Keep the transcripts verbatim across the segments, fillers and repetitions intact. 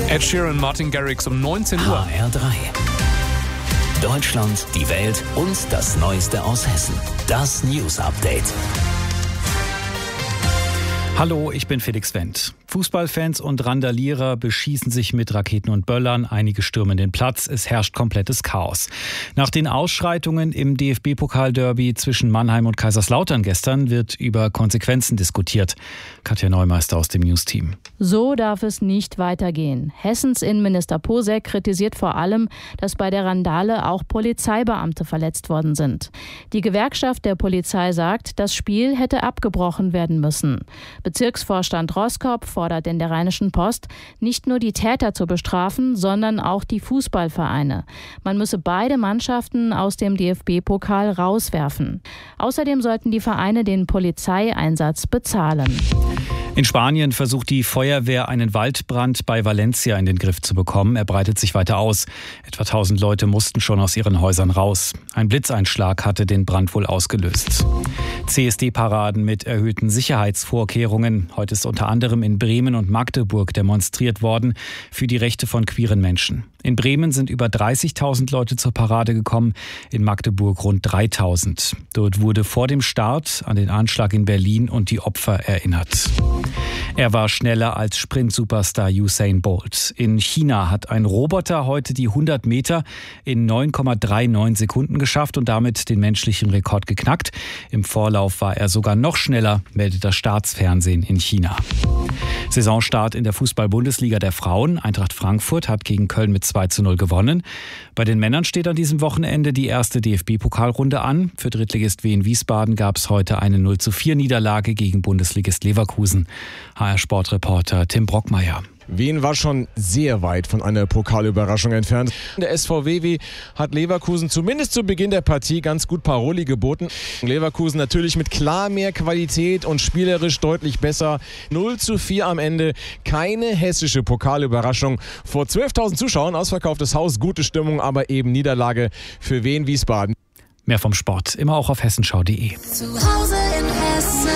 Ed Sheeran, Martin Garrix um neunzehn Uhr. H R drei. Deutschland, die Welt und das Neueste aus Hessen. Das News Update. Hallo, ich bin Felix Wendt. Fußballfans und Randalierer beschießen sich mit Raketen und Böllern, einige stürmen den Platz, es herrscht komplettes Chaos. Nach den Ausschreitungen im D F B-Pokal-Derby zwischen Mannheim und Kaiserslautern gestern wird über Konsequenzen diskutiert. Katja Neumeister aus dem News-Team. So darf es nicht weitergehen. Hessens Innenminister Posek kritisiert vor allem, dass bei der Randale auch Polizeibeamte verletzt worden sind. Die Gewerkschaft der Polizei sagt, das Spiel hätte abgebrochen werden müssen. Bezirksvorstand Roskop fordert in der Rheinischen Post, nicht nur die Täter zu bestrafen, sondern auch die Fußballvereine. Man müsse beide Mannschaften aus dem D F B-Pokal rauswerfen. Außerdem sollten die Vereine den Polizeieinsatz bezahlen. In Spanien versucht die Feuerwehr, einen Waldbrand bei Valencia in den Griff zu bekommen. Er breitet sich weiter aus. Etwa tausend Leute mussten schon aus ihren Häusern raus. Ein Blitzeinschlag hatte den Brand wohl ausgelöst. C S D-Paraden mit erhöhten Sicherheitsvorkehrungen. Heute ist unter anderem in Bremen und Magdeburg demonstriert worden für die Rechte von queeren Menschen. In Bremen sind über dreißigtausend Leute zur Parade gekommen, in Magdeburg rund dreitausend. Dort wurde vor dem Start an den Anschlag in Berlin und die Opfer erinnert. Er war schneller als Sprint-Superstar Usain Bolt. In China hat ein Roboter heute die hundert Meter in neun Komma neununddreißig Sekunden geschafft und damit den menschlichen Rekord geknackt. Im Vorlauf war er sogar noch schneller, meldet das Staatsfernsehen in China. Saisonstart in der Fußball-Bundesliga der Frauen. Eintracht Frankfurt hat gegen Köln mit zwei zu null gewonnen. Bei den Männern steht an diesem Wochenende die erste D F B-Pokalrunde an. Für Drittligist Wien Wiesbaden gab es heute eine null zu vier Niederlage gegen Bundesligist Leverkusen. H R-Sportreporter Tim Brockmeier. Wien war schon sehr weit von einer Pokalüberraschung entfernt. Der S V W W hat Leverkusen zumindest zu Beginn der Partie ganz gut Paroli geboten. Leverkusen natürlich mit klar mehr Qualität und spielerisch deutlich besser. null zu vier am Ende. Keine hessische Pokalüberraschung. Vor zwölftausend Zuschauern, ausverkauftes Haus, gute Stimmung, aber eben Niederlage für Wien Wiesbaden. Mehr vom Sport, immer auch auf hessenschau punkt de. Zu Hause in Hessen.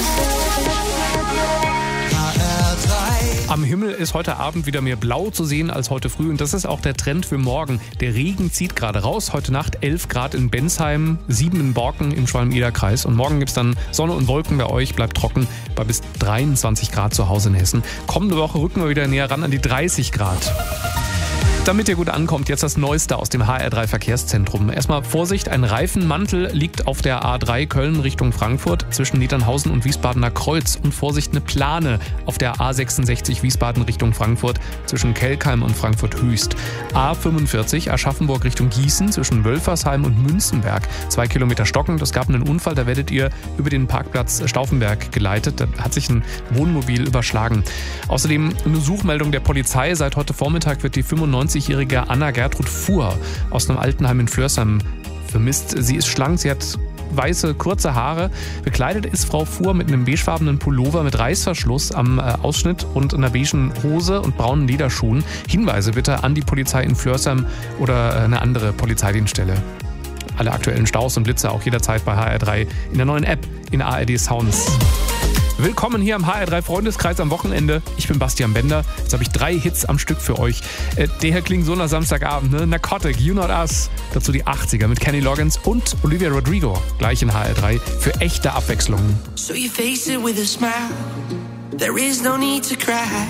Am Himmel ist heute Abend wieder mehr Blau zu sehen als heute früh und das ist auch der Trend für morgen. Der Regen zieht gerade raus. Heute Nacht elf Grad in Bensheim, sieben in Borken im Schwalm-Eder-Kreis und morgen gibt es dann Sonne und Wolken bei euch, bleibt trocken bei bis dreiundzwanzig Grad zu Hause in Hessen. Kommende Woche rücken wir wieder näher ran an die dreißig Grad. Damit ihr gut ankommt, jetzt das Neueste aus dem H R drei Verkehrszentrum. Erstmal Vorsicht, ein Reifenmantel liegt auf der A drei Köln Richtung Frankfurt zwischen Niedernhausen und Wiesbadener Kreuz. Und Vorsicht, eine Plane auf der A sechsundsechzig Wiesbaden Richtung Frankfurt zwischen Kelkheim und Frankfurt Höchst. A fünfundvierzig Aschaffenburg Richtung Gießen zwischen Wölfersheim und Münzenberg. Zwei Kilometer stockend. Es gab einen Unfall, da werdet ihr über den Parkplatz Stauffenberg geleitet. Da hat sich ein Wohnmobil überschlagen. Außerdem eine Suchmeldung der Polizei. Seit heute Vormittag wird die fünfundneunzigjährige Anna Gertrud Fuhr aus einem Altenheim in Flörsheim vermisst. Sie ist schlank, sie hat weiße, kurze Haare. Bekleidet ist Frau Fuhr mit einem beigefarbenen Pullover mit Reißverschluss am Ausschnitt und einer beigen Hose und braunen Lederschuhen. Hinweise bitte an die Polizei in Flörsheim oder eine andere Polizeidienststelle. Alle aktuellen Staus und Blitze auch jederzeit bei H R drei in der neuen App in A R D Sounds. Willkommen hier am H R drei Freundeskreis am Wochenende. Ich bin Bastian Bender. Jetzt habe ich drei Hits am Stück für euch. Äh, der hier klingt so nach Samstagabend, ne? Narcotic, You Not Us. Dazu die achtziger mit Kenny Loggins und Olivia Rodrigo. Gleich in H R drei für echte Abwechslung. So you face it with a smile. There is no need to cry.